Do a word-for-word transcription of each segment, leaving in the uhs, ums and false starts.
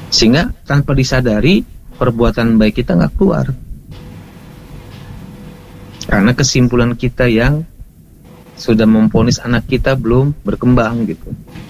Sehingga tanpa disadari perbuatan baik kita nggak keluar. Karena kesimpulan kita yang sudah memvonis anak kita belum berkembang gitu.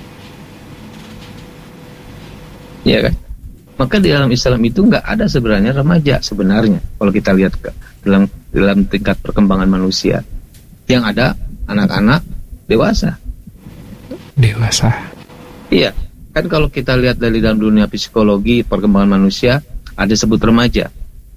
Ya kan? Maka di dalam Islam itu nggak ada sebenarnya remaja sebenarnya. Kalau kita lihat ke dalam dalam tingkat perkembangan manusia, yang ada anak-anak dewasa. Dewasa. Iya, kan kalau kita lihat dari dalam dunia psikologi perkembangan manusia ada sebut remaja.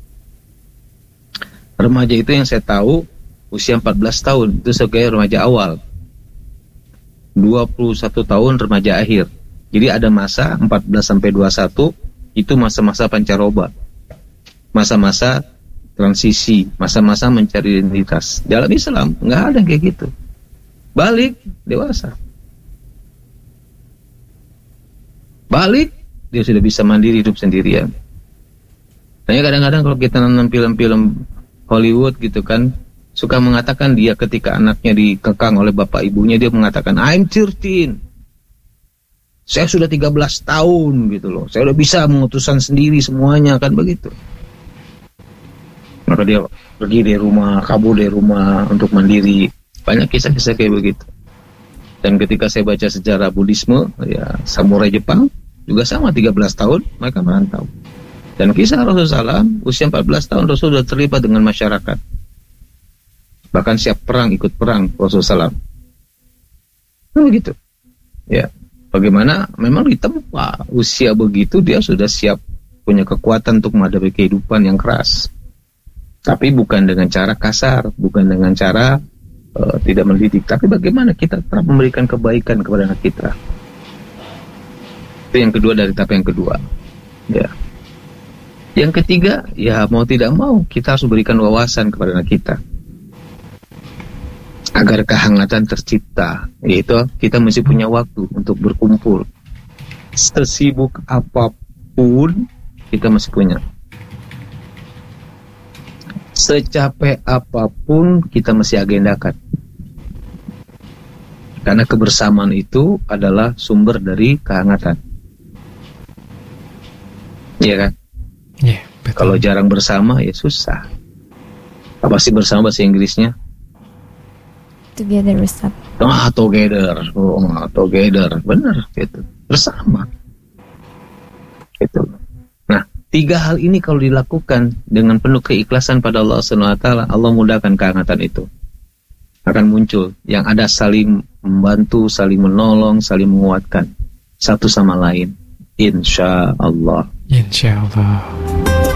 Remaja itu yang saya tahu usia empat belas tahun itu sebagai remaja awal. dua puluh satu tahun remaja akhir. Jadi ada masa empat belas sampai dua puluh satu itu masa-masa pancaroba. Masa-masa transisi, masa-masa mencari identitas. Dalam Islam nggak ada kayak gitu. Balik dewasa. Balik dia sudah bisa mandiri hidup sendirian. Nah, kadang-kadang kalau kita nonton film-film Hollywood gitu kan, suka mengatakan dia ketika anaknya dikekang oleh bapak ibunya, dia mengatakan I'm thirteen. Saya sudah tiga belas tahun gitu loh. Saya udah bisa memutuskan sendiri semuanya, kan begitu. Maka dia pergi dari rumah, kabur dari rumah untuk mandiri. Banyak kisah-kisah kayak begitu. Dan ketika saya baca sejarah Buddhisme, ya samurai Jepang juga sama tiga belas tahun mereka merantau. Dan kisah Rasulullah shallallahu alaihi wasallam, usia empat belas tahun Rasul sudah terlibat dengan masyarakat. Bahkan siap perang, ikut perang Rasulullah shallallahu alaihi wasallam. Nah, begitu. Ya, bagaimana memang di tempat usia begitu dia sudah siap punya kekuatan untuk menghadapi kehidupan yang keras. Tapi bukan dengan cara kasar, bukan dengan cara uh, tidak mendidik. Tapi bagaimana kita tetap memberikan kebaikan kepada anak kita. Itu yang kedua dari tahap yang kedua. Ya. Yang ketiga, ya mau tidak mau kita harus berikan wawasan kepada anak kita agar kehangatan tercipta. Yaitu kita mesti punya waktu untuk berkumpul. Sesibuk apapun kita mesti punya. Secapek apapun kita mesti agendakan. Karena kebersamaan itu adalah sumber dari kehangatan. Iya kan? Yeah, betul. Kalau jarang bersama ya susah. Apa sih bersama bahasa Inggrisnya? Together bersama. Ah, together. Oh, together. Benar gitu. Bersama. Gitu. Nah, tiga hal ini kalau dilakukan dengan penuh keikhlasan pada Allah subhanahu wa taala, Allah mudahkan kehangatan itu. Akan muncul yang ada saling membantu, saling menolong, saling menguatkan satu sama lain. Insya Allah. Insya Allah.